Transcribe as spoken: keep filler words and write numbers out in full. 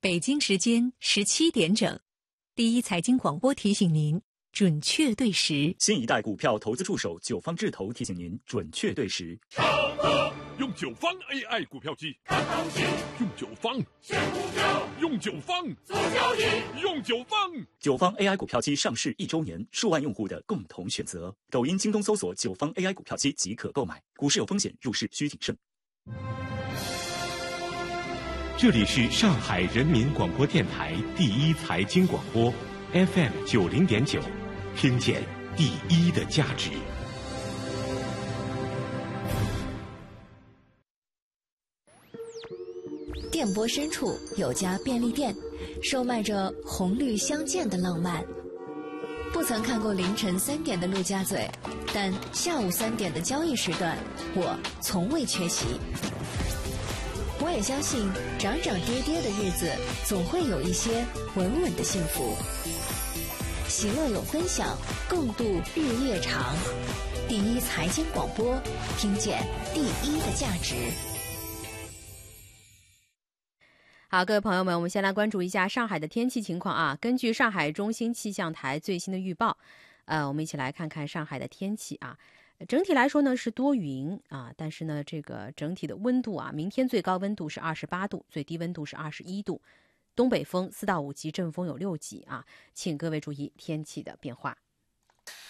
北京时间十七点整，第一财经广播提醒您准确对时。 新一代股票投资助手九方智投提醒您准确对时。 上课用九方 A I 股票机看行情，用九方选股票，用九方做交易，用九方。 九方 A I 股票机上市一周年，数万用户的共同选择。抖音、京东搜索九方 A I 股票机即可购买。股市有风险，入市需谨慎。 这里是上海人民广播电台第一财经广播 F M 九零点九，听见第一的价值。 电波深处有家便利店，售卖着红绿相间的浪漫。不曾看过凌晨三点的陆家嘴，但下午三点的交易时段，我从未缺席。我也相信涨涨跌跌的日子总会有一些稳稳的幸福。喜乐有分享，共度日夜长。第一财经广播，听见第一的价值。 好，各位朋友们，我们先来关注一下上海的天气情况啊。根据上海中心气象台最新的预报，呃，我们一起来看看上海的天气啊。整体来说呢是多云啊，但是呢这个整体的温度啊，明天最高温度是二十八度，最低温度是二十一度，东北风四到五级，阵风有六级啊，请各位注意天气的变化。